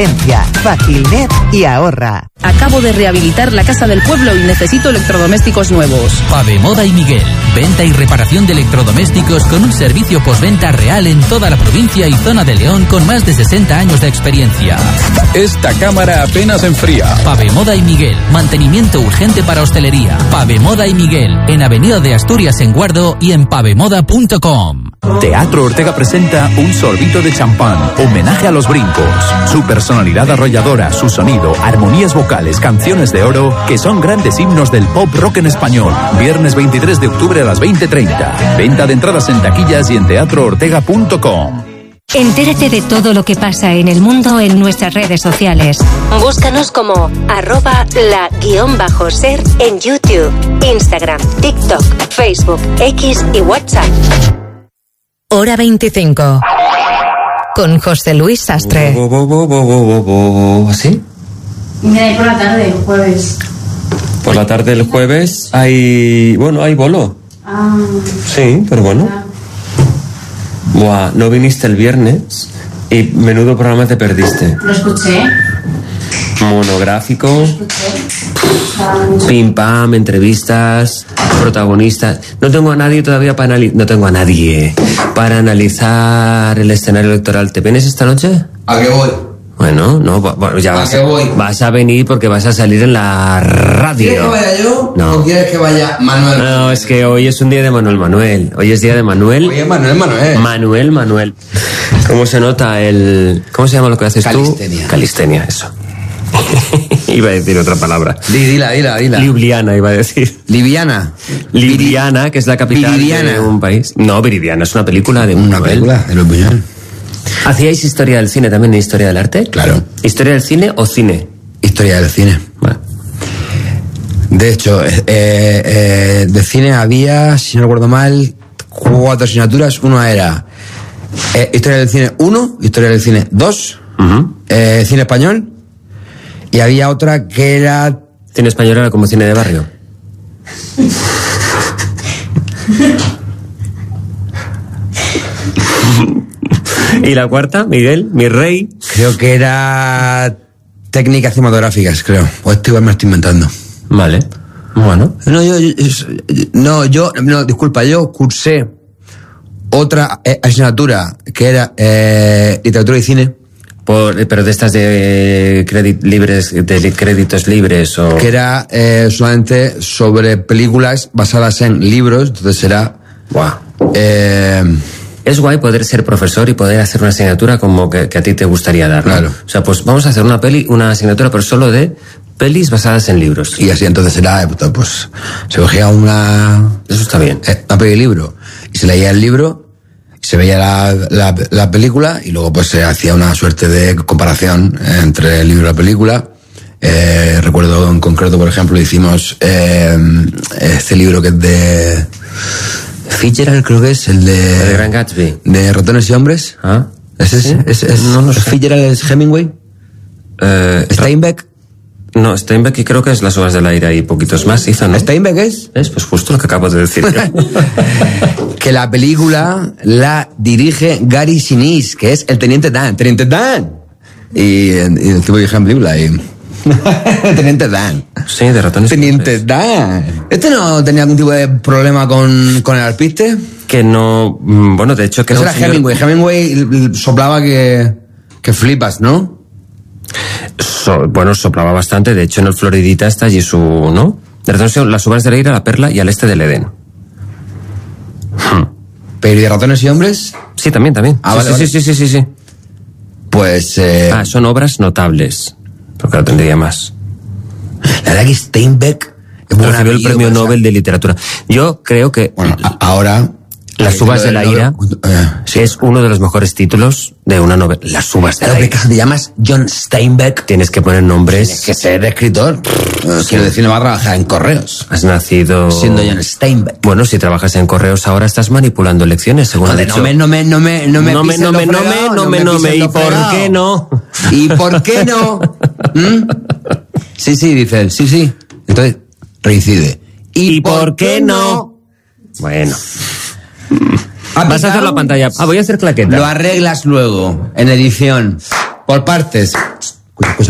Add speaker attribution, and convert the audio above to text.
Speaker 1: Facilnet y ahorra.
Speaker 2: Acabo de rehabilitar la casa del pueblo y necesito electrodomésticos nuevos.
Speaker 3: Pavemoda y Miguel. Venta y reparación de electrodomésticos con un servicio postventa real en toda la provincia y zona de León con más de 60 años de experiencia.
Speaker 4: Esta cámara apenas enfría.
Speaker 3: Pavemoda y Miguel. Mantenimiento urgente para hostelería. Pavemoda y Miguel. En Avenida de Asturias en Guardo y en pavemoda.com.
Speaker 4: Teatro Ortega presenta Un sorbito de champán, homenaje a los brincos. Su personalidad arrolladora, su sonido, armonías vocales, canciones de oro, que son grandes himnos del pop rock en español. Viernes 23 de octubre a las 20:30. Venta de entradas en taquillas y en teatroortega.com.
Speaker 5: Entérate de todo lo que pasa en el mundo en nuestras redes sociales. Búscanos como @la_ser en YouTube, Instagram, TikTok, Facebook, X y WhatsApp. Hora 25. Con José Luis Sastre.
Speaker 6: ¿Sí?
Speaker 7: Mira, por la tarde, el jueves.
Speaker 6: Por la tarde del jueves hay bolo.
Speaker 7: Ah.
Speaker 6: Sí, pero bueno. Buah, no viniste el viernes y menudo programa te perdiste.
Speaker 7: Lo escuché.
Speaker 6: Monográfico. Pim pam, entrevistas, protagonistas. No tengo a nadie todavía para analizar el escenario electoral. ¿Te vienes esta noche?
Speaker 8: ¿A qué voy?
Speaker 6: Bueno, no, ya vas a venir porque vas a salir en la radio.
Speaker 8: ¿Quieres que vaya yo?
Speaker 6: No.
Speaker 8: ¿O quieres que vaya Manuel?
Speaker 6: No, es que hoy es un día de Manuel. Hoy es día de Manuel.
Speaker 8: Oye, Manuel.
Speaker 6: ¿Cómo se nota ¿cómo se llama lo que haces
Speaker 8: Calistenia.
Speaker 6: tú? Calistenia, eso. Iba a decir otra palabra.
Speaker 8: Dila.
Speaker 6: Ljubljana, iba a decir.
Speaker 8: Liviana.
Speaker 6: Ljubljana, que es la capital
Speaker 8: Viridiana.
Speaker 6: de un país. No, Viridiana es una película de
Speaker 8: Una película de Luis Buñuel.
Speaker 6: ¿Hacíais historia del cine también, historia del arte?
Speaker 8: Claro.
Speaker 6: ¿Historia del cine o cine?
Speaker 8: Historia del cine.
Speaker 6: Bueno.
Speaker 8: De hecho, de cine había, si no recuerdo mal, 4 asignaturas. Una era Historia del cine 1, Historia del cine 2, cine español, y había otra que era...
Speaker 6: ¿Cine español era como cine de barrio? ¿Y la cuarta, Miguel, mi rey?
Speaker 8: Creo que era técnicas cinematográficas, creo. O me estoy inventando.
Speaker 6: Vale. Bueno.
Speaker 8: Disculpa, yo cursé otra asignatura que era literatura y cine.
Speaker 6: Pero de estas de créditos libres o...
Speaker 8: Que era solamente sobre películas basadas en libros, entonces era...
Speaker 6: Wow. Es guay poder ser profesor y poder hacer una asignatura como que a ti te gustaría dar, ¿no?
Speaker 8: Claro.
Speaker 6: O sea, pues vamos a hacer una asignatura, pero solo de pelis basadas en libros.
Speaker 8: Y así entonces era, pues, se cogía
Speaker 6: Eso está bien.
Speaker 8: una peli libro, y se leía el libro, y se veía la película, y luego pues se hacía una suerte de comparación entre el libro y la película. Recuerdo en concreto, por ejemplo, hicimos este libro que es de... Fitzgerald, creo que es el de
Speaker 6: Gran Gatsby.
Speaker 8: De Ratones y Hombres.
Speaker 6: ¿Ah?
Speaker 8: ¿Es
Speaker 6: no lo sé.
Speaker 8: Fitzgerald es Hemingway? Steinbeck.
Speaker 6: No, Steinbeck, y creo que es Las uvas del aire y poquitos más hizo, ¿no?
Speaker 8: ¿Steinbeck es?
Speaker 6: Es pues justo lo que acabo de decir yo.
Speaker 8: Que la película la dirige Gary Sinise, que es el Teniente Dan. ¡Teniente Dan! Y el tipo dirige en película y... Teniente Dan.
Speaker 6: Sí, de Ratones.
Speaker 8: Teniente Dan. ¿Este no tenía algún tipo de problema con el alpiste?
Speaker 6: Que no... Bueno, de hecho que
Speaker 8: era Hemingway. Hemingway soplaba que flipas, ¿no?
Speaker 6: Soplaba bastante. De hecho, en el Floridita está allí ¿no? De Ratones, Las uvas del aire, La perla y Al este del Edén.
Speaker 8: ¿Pero y de Ratones y Hombres?
Speaker 6: Sí, también.
Speaker 8: Ah,
Speaker 6: sí,
Speaker 8: vale.
Speaker 6: Sí.
Speaker 8: Pues...
Speaker 6: son obras notables. Porque lo tendría más.
Speaker 8: La verdad que Steinbeck...
Speaker 6: Recibió el premio Nobel de Literatura. Yo creo que...
Speaker 8: Bueno, ahora...
Speaker 6: Las uvas de la ira es uno de los mejores títulos de una novela. Las uvas de la ira.
Speaker 8: Te llamas John Steinbeck.
Speaker 6: Tienes que poner nombres.
Speaker 8: Tienes que ser escritor. Quiero decir, no va a trabajar en correos.
Speaker 6: Has nacido...
Speaker 8: Siendo John Steinbeck.
Speaker 6: Bueno, si trabajas en correos ahora estás manipulando elecciones, según ha dicho.
Speaker 8: No me.
Speaker 6: ¿Y por qué no?
Speaker 8: ¿Y por qué no? Sí, dice él. Sí. Entonces, reincide.
Speaker 6: ¿Y por qué no? Bueno... Vas a hacer la pantalla. Voy a hacer claqueta.
Speaker 8: Lo arreglas luego, en edición. Por partes.
Speaker 1: cuya cosa